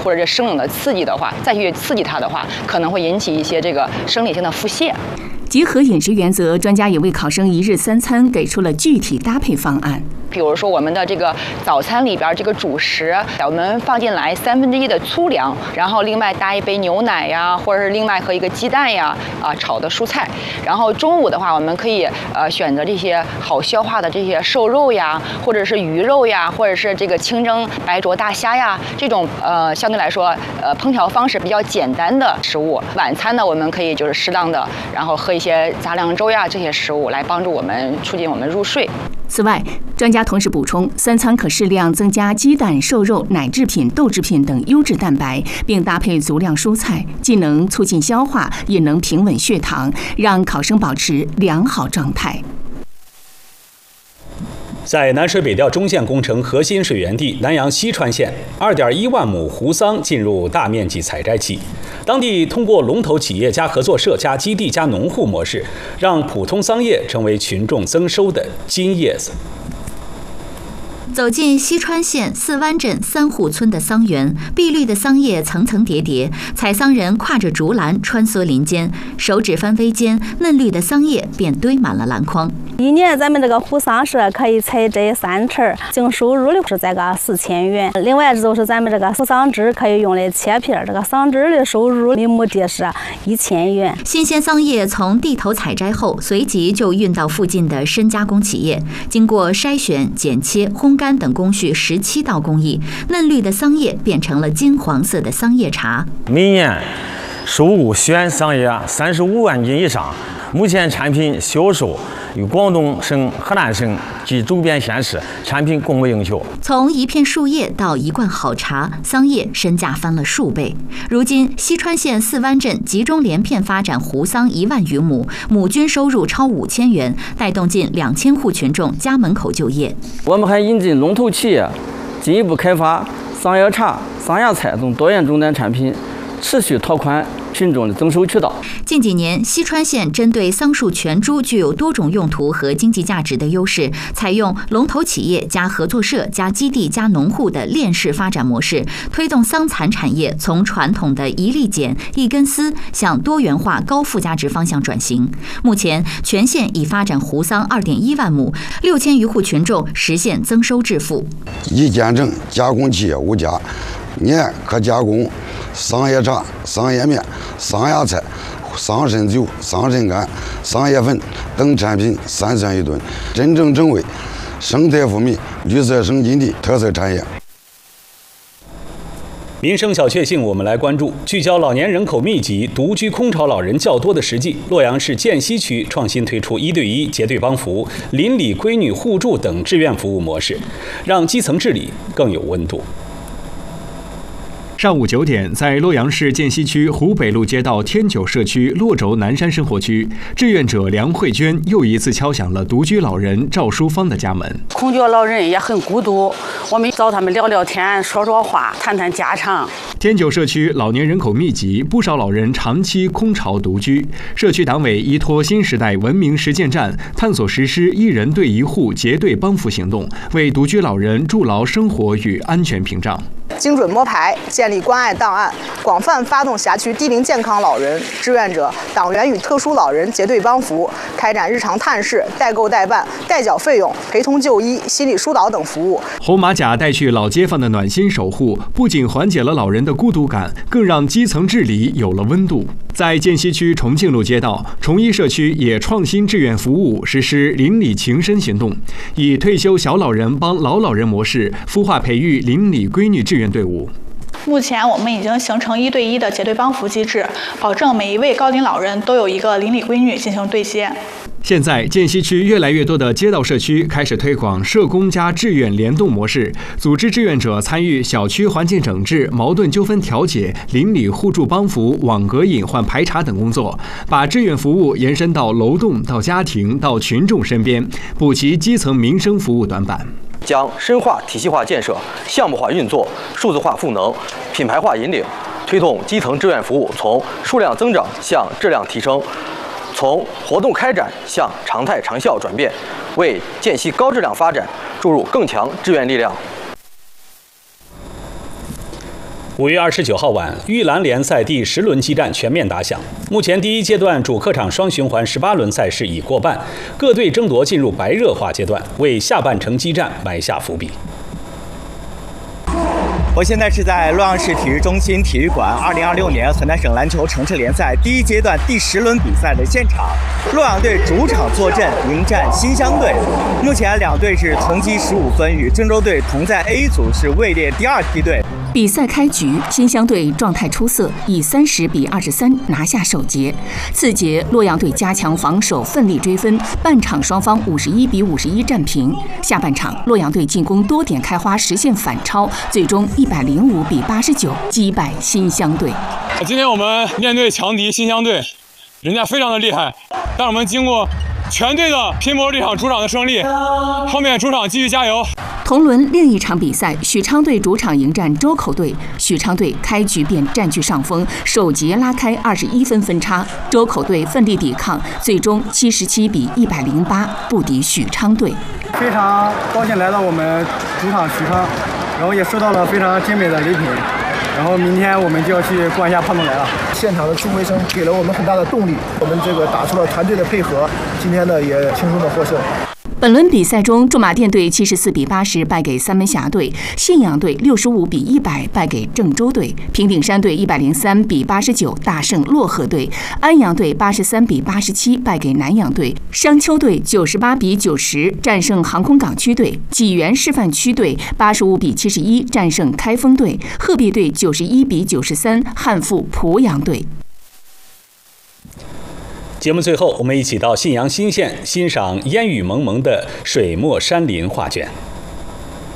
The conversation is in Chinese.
或者是生冷的刺激的话，再去刺激它的话，可能会引起一些这个生理性的腹泻。 结合饮食原则，专家也为考生一日3餐给出了具体搭配方案。 比如说我们的这个早餐里边这个主食，我们放进来1/3的粗粮，然后另外搭一杯牛奶呀，或者是另外和一个鸡蛋呀，炒的蔬菜。然后中午的话，我们可以选择这些好消化的这些瘦肉呀，或者是鱼肉呀，或者是这个清蒸白灼大虾呀，这种相对来说烹调方式比较简单的食物。晚餐呢，我们可以就是适当的，然后喝一些杂粮粥呀这些食物来帮助我们促进我们入睡。 此外，专家同时补充，3餐可适量增加鸡蛋、瘦肉、奶制品、豆制品等优质蛋白，并搭配足量蔬菜，既能促进消化，也能平稳血糖，让考生保持良好状态。 在南水北调中线工程核心水源地南阳西川县，2.1万亩湖桑进入大面积采摘期。当地通过龙头企业加合作社加基地加农户模式，让普通桑叶成为群众增收的金叶子。 走进西川县四湾镇3户村的桑园，碧绿的桑叶层层叠叠，采桑人挎着竹篮穿梭林间，手指翻微间，嫩绿的桑叶便堆满了篮筐。 一年咱们这个湖桑社可以采摘3次，净收入的是这个4000元。另外就是咱们这个湖桑汁可以用来切片，这个桑汁的收入的目的是1000元。 新鲜桑叶从地头采摘后，随即就运到附近的深加工企业，经过筛选、剪切、烘干等工序17道工艺，嫩绿的桑叶变成了金黄色的桑叶茶。 每年收购选桑叶35万斤以上，目前产品销售与广东省、河南省及周边县市产品供不应求。 从一片树叶到一罐好茶，桑叶身价翻了数倍。如今，西川县四湾镇集中连片发展湖桑1万余亩，亩均收入超5000元，带动近2000户群众家门口就业。 我们还引进龙头企业，进一步开发桑叶茶、桑芽菜等多元终端产品，持续拓宽群众的增收渠道。 近几年，西川县针对桑树全株具有多种用途和经济价值的优势，采用龙头企业加合作社加基地加农户的链式发展模式，推动桑蚕产业从传统的一粒茧一根丝向多元化高附加值方向转型。目前，全县已发展湖桑2.1万亩，6000余户群众实现增收致富。 一见证加工企业5家，年可加工桑叶茶、桑叶面、桑芽菜、桑葚酒、桑葚干、桑叶粉等产品3算1吨，真正成为生态富民、绿色生金地特色产业。 民生小确幸，我们来关注，聚焦老年人口密集、独居空巢老人较多的实际。洛阳市涧西区创新推出1对1结对帮扶、邻里闺女互助等志愿服务模式，让基层治理更有温度。 上午9点，在洛阳市涧西区湖北路街道天九社区洛轴南山生活区，志愿者梁慧娟又一次敲响了独居老人赵淑芳的家门。 空巢老人也很孤独，我们找他们聊聊天、说说话、谈谈家常。 天九社区老年人口密集，不少老人长期空巢独居。社区党委依托新时代文明实践站，探索实施1人对1户结对帮扶行动，为独居老人筑牢生活与安全屏障。 精准摸排，建立关爱档案，广泛发动辖区低龄健康老人、志愿者、党员与特殊老人结对帮扶，开展日常探视、代购代办、代缴费用、陪同就医、心理疏导等服务。 红马甲带去老街坊的暖心守护，不仅缓解了老人的孤独感，更让基层治理有了温度。在涧西区重庆路街道，崇一社区也创新志愿服务，实施邻里情深行动，以退休小老人帮老老人模式，孵化培育邻里闺女志愿队伍。 目前我们已经形成1对1的结对帮扶机制，保证每一位高龄老人都有一个邻里闺女进行对接。 现在，涧西区越来越多的街道社区开始推广社工加志愿联动模式，组织志愿者参与小区环境整治、矛盾纠纷调解、邻里互助帮扶、网格隐患排查等工作，把志愿服务延伸到楼栋、到家庭、到群众身边，补齐基层民生服务短板。 将深化体系化建设、项目化运作、数字化赋能、品牌化引领，推动基层志愿服务从数量增长向质量提升，从活动开展向常态长效转变，为涧西高质量发展注入更强志愿力量。 5月29号晚，玉兰联赛第10轮激战全面打响。目前第一阶段主客场双循环18轮赛事已过半，各队争夺进入白热化阶段，为下半程激战埋下伏笔。 我现在是在洛阳市体育中心体育馆2026年河南省篮球城市联赛第一阶段第10轮比赛的现场。洛阳队主场坐镇迎战新乡队，目前两队是同积15分，与郑州队同在 A 组，是位列第2梯队。 比赛开局，新乡队状态出色，以30-23拿下首节。次节，洛阳队加强防守，奋力追分，半场双方51-51战平。下半场，洛阳队进攻多点开花，实现反超，最终105-89击败新乡队。 今天我们面对强敌新乡队，人家非常的厉害，但我们经过全队的拼搏这场主场的胜利，后面主场继续加油。 同轮另一场比赛，许昌队主场迎战周口队。许昌队开局便占据上风，首节拉开21分分差。周口队奋力抵抗，最终77-108不敌许昌队。 非常高兴来到我们主场许昌，然后也收到了非常精美的礼品。然后明天我们就要去逛一下胖东来了。 现场的助威声给了我们很大的动力，我们这个打出了团队的配合，今天呢也轻松的获胜。 本轮比赛中，驻马店队74-80败给三门峡队，信阳队65-100败给郑州队，平顶山队103-89大胜漯河队，安阳队83-87败给南阳队，商丘队98-90战胜航空港区队，济源示范区队85-71战胜开封队，鹤壁队91-93憾负濮阳队。 节目最后，我们一起到信阳新县欣赏烟雨蒙蒙的水墨山林画卷。